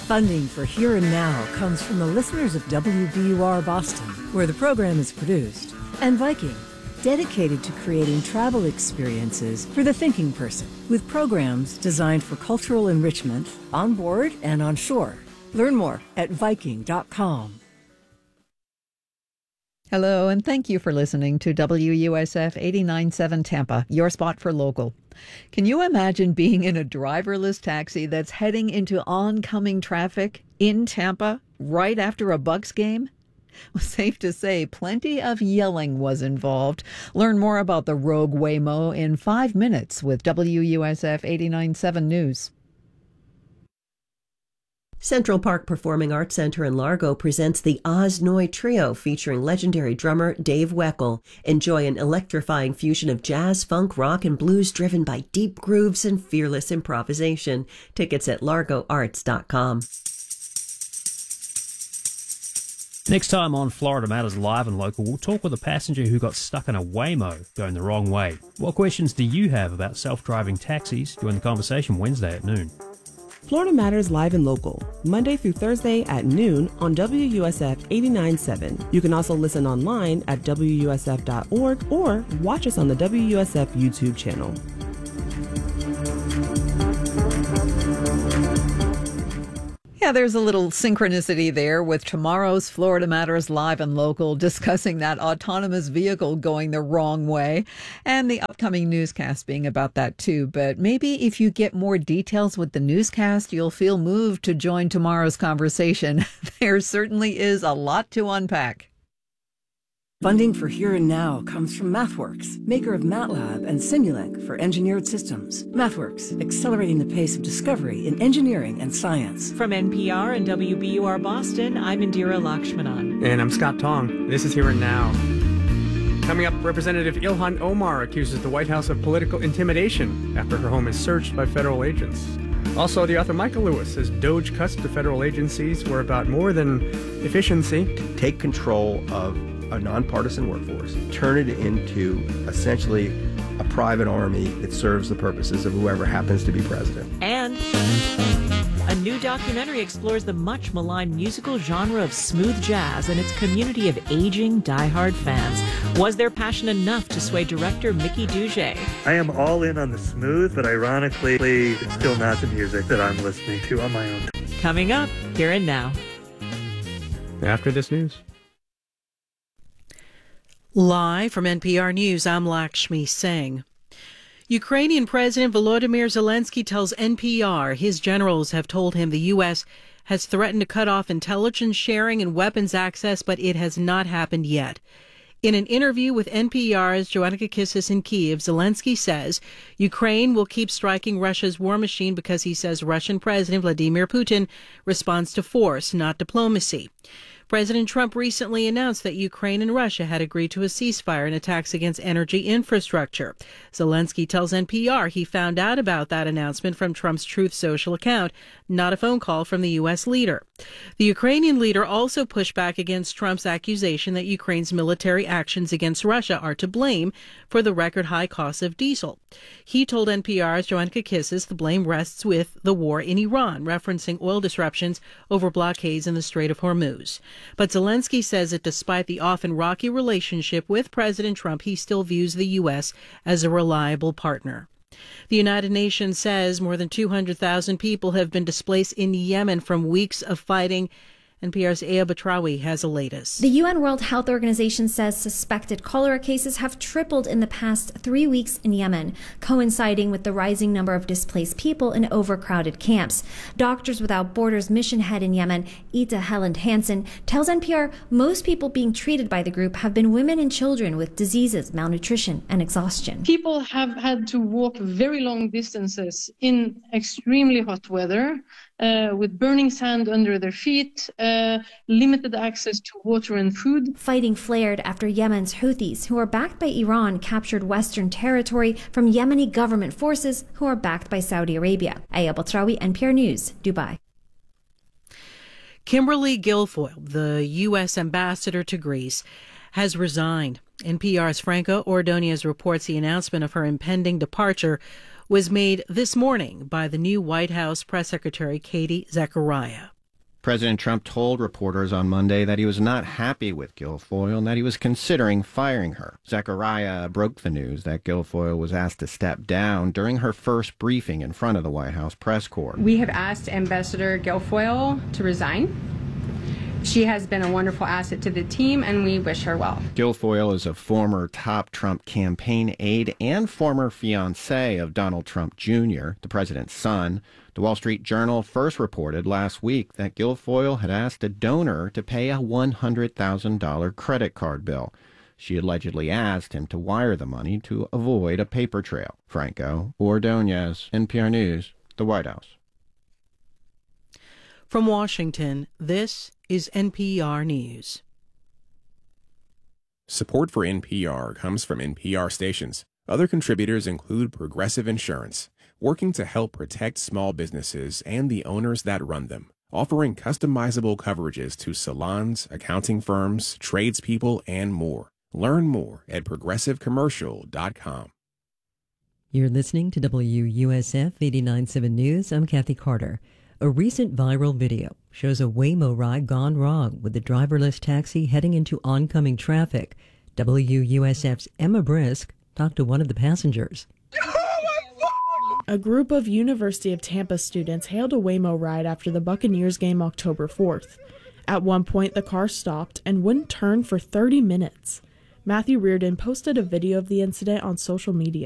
Funding for Here and Now comes from the listeners of WBUR Boston, where the program is produced, and Viking, dedicated to creating travel experiences for the thinking person, with programs designed for cultural enrichment on board and on shore. Learn more at Viking.com. Hello, and thank you for listening to WUSF 89.7 Tampa, your spot for local. Can you imagine being in a driverless taxi that's heading into oncoming traffic in Tampa right after a Bucks game? Well, safe to say, plenty of yelling was involved. Learn more about the rogue Waymo in 5 minutes with WUSF 89.7 News. Central Park Performing Arts Center in Largo presents the Oz Noy Trio featuring legendary drummer Dave Weckl. Enjoy an electrifying fusion of jazz, funk, rock, and blues driven by deep grooves and fearless improvisation. Tickets at largoarts.com. Next time on Florida Matters Live and Local, we'll talk with a passenger who got stuck in a Waymo going the wrong way. What questions do you have about self-driving taxis? Join the conversation Wednesday at noon. Florida Matters Live and Local, Monday through Thursday at noon on WUSF 89.7. You can also listen online at WUSF.org or watch us on the WUSF YouTube channel. Yeah, there's a little synchronicity there with tomorrow's Florida Matters Live and Local discussing that autonomous vehicle going the wrong way, and the upcoming newscast being about that too. But maybe if you get more details with the newscast, you'll feel moved to join tomorrow's conversation. There certainly is a lot to unpack. Funding for Here and Now comes from MathWorks, maker of MATLAB and Simulink for engineered systems. MathWorks, accelerating the pace of discovery in engineering and science. From NPR and WBUR Boston, I'm Indira Lakshmanan. And I'm Scott Tong. This is Here and Now. Coming up, Representative Ilhan Omar accuses the White House of political intimidation after her home is searched by federal agents. Also, the author Michael Lewis says DOGE cuts to federal agencies were about more than efficiency. Take control of a nonpartisan workforce, turn it into essentially a private army that serves the purposes of whoever happens to be president. And a new documentary explores the much maligned musical genre of smooth jazz and its community of aging, diehard fans. Was their passion enough to sway director Mickey Dougé? I am all in on the smooth, but ironically, it's still not the music that I'm listening to on my own. Coming up, Here and Now. After this news. Live from NPR News, I'm Lakshmi Singh. Ukrainian President Volodymyr Zelensky tells NPR his generals have told him the U.S. has threatened to cut off intelligence sharing and weapons access, but it has not happened yet. In an interview with NPR's Joanna Kakissis in Kyiv, Zelensky says Ukraine will keep striking Russia's war machine because he says Russian President Vladimir Putin responds to force, not diplomacy. President Trump recently announced that Ukraine and Russia had agreed to a ceasefire in attacks against energy infrastructure. Zelensky tells NPR he found out about that announcement from Trump's Truth Social account, not a phone call from the U.S. leader. The Ukrainian leader also pushed back against Trump's accusation that Ukraine's military actions against Russia are to blame for the record high cost of diesel. He told NPR's Joanna Kakissis the blame rests with the war in Iran, referencing oil disruptions over blockades in the Strait of Hormuz. But Zelensky says that despite the often rocky relationship with President Trump, he still views the U.S. as a reliable partner. The United Nations says more than 200,000 people have been displaced in Yemen from weeks of fighting. NPR's Aya Batrawi has the latest. The UN World Health Organization says suspected cholera cases have tripled in the past 3 weeks in Yemen, coinciding with the rising number of displaced people in overcrowded camps. Doctors Without Borders mission head in Yemen, Ita Helland Hansen, tells NPR most people being treated by the group have been women and children with diseases, malnutrition, and exhaustion. People have had to walk very long distances in extremely hot weather, with burning sand under their feet, limited access to water and food. Fighting flared after Yemen's Houthis, who are backed by Iran, captured Western territory from Yemeni government forces who are backed by Saudi Arabia. Aya Batrawi, NPR News, Dubai. Kimberly Guilfoyle, the U.S. ambassador to Greece, has resigned. NPR's Franca Ordonez reports the announcement of her impending departure was made this morning by the new White House press secretary, Katie Zachariah. President Trump told reporters on Monday that he was not happy with Guilfoyle and that he was considering firing her. Zechariah broke the news that Guilfoyle was asked to step down during her first briefing in front of the White House press corps. We have asked Ambassador Guilfoyle to resign. She has been a wonderful asset to the team, and we wish her well. Guilfoyle is a former top Trump campaign aide and former fiancé of Donald Trump Jr., the president's son. The Wall Street Journal first reported last week that Guilfoyle had asked a donor to pay a $100,000 credit card bill. She allegedly asked him to wire the money to avoid a paper trail. Franco Ordonez, NPR News, the White House. From Washington, this is NPR News. Support for NPR comes from NPR stations. Other contributors include Progressive Insurance, working to help protect small businesses and the owners that run them, offering customizable coverages to salons, accounting firms, tradespeople, and more. Learn more at progressivecommercial.com. You're listening to WUSF 89.7 News. I'm Kathy Carter. A recent viral video shows a Waymo ride gone wrong with the driverless taxi heading into oncoming traffic. WUSF's Emma Brisk talked to one of the passengers. A group of University of Tampa students hailed a Waymo ride after the Buccaneers game October 4th. At one point, the car stopped and wouldn't turn for 30 minutes. Matthew Reardon posted a video of the incident on social media.